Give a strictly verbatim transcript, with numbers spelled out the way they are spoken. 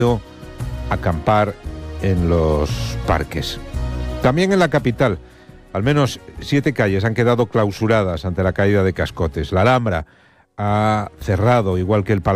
acampar en los parques. También en la capital, al menos siete calles han quedado clausuradas ante la caída de cascotes. La Alhambra ha cerrado, igual que el Palacio